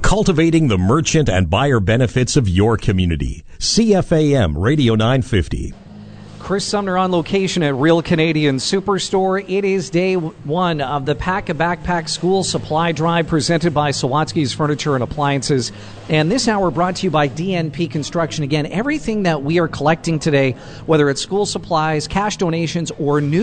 cultivating the merchant and buyer benefits of your community. CFAM Radio 950. Chris Sumner on location at Real Canadian Superstore. It is day one of the Pack a Backpack School Supply Drive presented by Sawatsky's Furniture and Appliances. And this hour brought to you by DNP Construction. Again, everything that we are collecting today, whether it's school supplies, cash donations, or new